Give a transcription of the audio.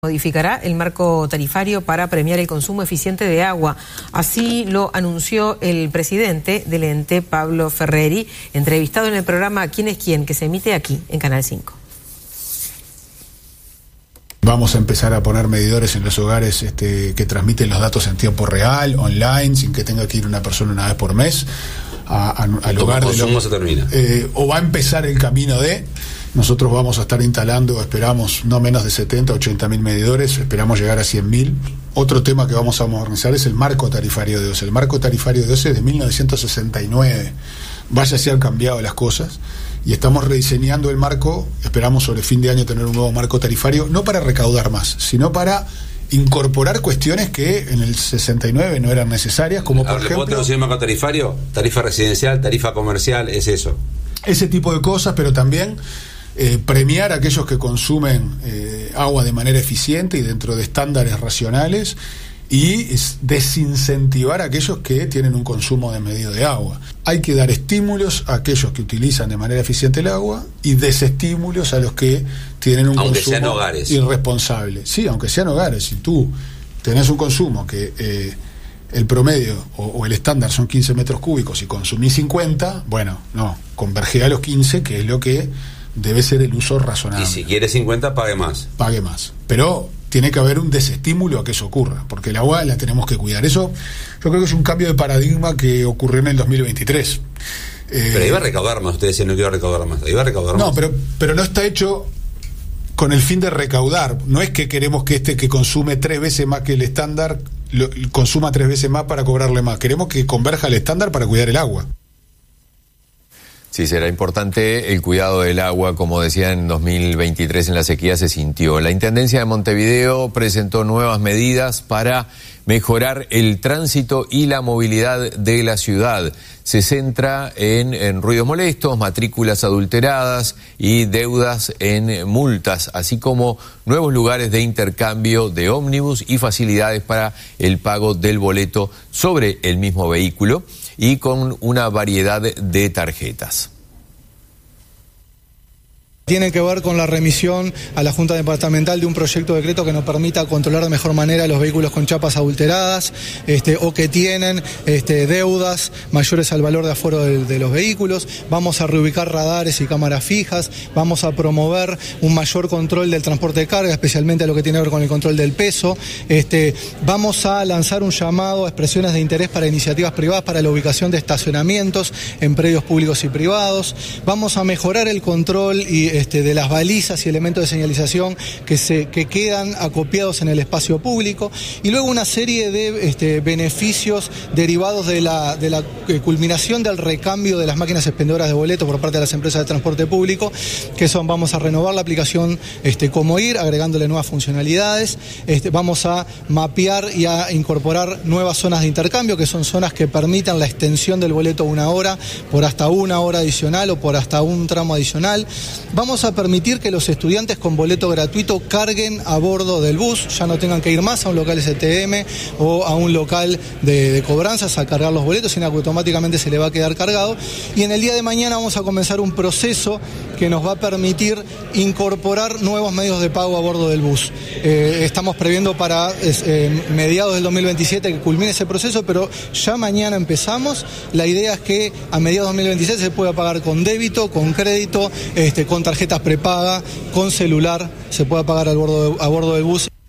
Modificará el marco tarifario para premiar el consumo eficiente de agua. Así lo anunció el presidente del ente, Pablo Ferreri, entrevistado en el programa ¿Quién es quién?, que se emite aquí, en Canal 5. Vamos a empezar a poner medidores en los hogares que transmiten los datos en tiempo real, online, sin que tenga que ir una persona una vez por mes al hogar. El consumo se termina. O va a empezar el camino de... Nosotros vamos a estar instalando, esperamos, no menos de 70, 80 mil medidores, esperamos llegar a 100.000. Otro tema que vamos a modernizar es el marco tarifario de OCE. El marco tarifario de OCE es de 1969. Vaya si han cambiado las cosas. Y estamos rediseñando el marco, esperamos sobre fin de año tener un nuevo marco tarifario, no para recaudar más, sino para incorporar cuestiones que en el 69 no eran necesarias, como por ejemplo... ¿Le puedo traducir el marco tarifario? Tarifa residencial, tarifa comercial, es eso. Ese tipo de cosas, pero también... premiar a aquellos que consumen agua de manera eficiente y dentro de estándares racionales, y desincentivar a aquellos que tienen un consumo desmedido de agua. Hay que dar estímulos a aquellos que utilizan de manera eficiente el agua y desestímulos a los que tienen un consumo irresponsable. Sí, aunque sean hogares. Si tú tenés un consumo que el promedio o el estándar son 15 metros cúbicos y consumís 50, bueno, no, convergé a los 15, que es lo que debe ser el uso razonable. Y si quiere 50, pague más. Pague más. Pero tiene que haber un desestímulo a que eso ocurra, porque el agua la tenemos que cuidar. Eso yo creo que es un cambio de paradigma que ocurrió en el 2023. Pero iba a recaudar más, usted decía no quiero recaudar más. Iba a recaudar más. No, pero no está hecho con el fin de recaudar. No es que queremos que que consume 3 veces más que el estándar, consuma 3 veces más para cobrarle más. Queremos que converja el estándar para cuidar el agua. Sí, será importante el cuidado del agua, como decía, en 2023 en la sequía se sintió. La Intendencia de Montevideo presentó nuevas medidas para mejorar el tránsito y la movilidad de la ciudad. Se centra en ruidos molestos, matrículas adulteradas y deudas en multas, así como nuevos lugares de intercambio de ómnibus y facilidades para el pago del boleto sobre el mismo vehículo y con una variedad de tarjetas. Tiene que ver con la remisión a la Junta Departamental de un proyecto de decreto que nos permita controlar de mejor manera los vehículos con chapas adulteradas o que tienen deudas mayores al valor de aforo de los vehículos. Vamos a reubicar radares y cámaras fijas, vamos a promover un mayor control del transporte de carga, especialmente a lo que tiene que ver con el control del peso. Vamos a lanzar un llamado a expresiones de interés para iniciativas privadas para la ubicación de estacionamientos en predios públicos y privados. Vamos a mejorar el control de las balizas y elementos de señalización que quedan acopiados en el espacio público, y luego una serie de beneficios derivados de la culminación del recambio de las máquinas expendedoras de boletos por parte de las empresas de transporte público, que son: vamos a renovar la aplicación Cómo Ir, agregándole nuevas funcionalidades, vamos a mapear y a incorporar nuevas zonas de intercambio, que son zonas que permitan la extensión del boleto 1 hora por hasta 1 hora adicional o por hasta un tramo adicional. Vamos a permitir que los estudiantes con boleto gratuito carguen a bordo del bus, ya no tengan que ir más a un local STM o a un local de cobranzas a cargar los boletos, sino que automáticamente se le va a quedar cargado. Y en el día de mañana vamos a comenzar un proceso que nos va a permitir incorporar nuevos medios de pago a bordo del bus. Estamos previendo para mediados del 2027 que culmine ese proceso, pero ya mañana empezamos. La idea es que a mediados del 2026 se pueda pagar con débito, con crédito, con tarjetas prepaga, con celular, se pueda pagar a bordo del bus.